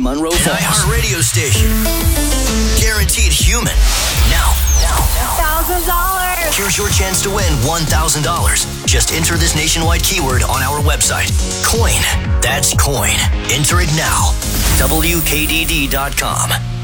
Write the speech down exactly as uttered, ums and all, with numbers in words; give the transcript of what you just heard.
Munro Falls. An iHeart radio station. Guaranteed human. Now. Now. one thousand dollars. Here's your chance to win one thousand dollars. Just enter this nationwide keyword on our website. Coin. That's coin. Enter it now. W K D D dot com.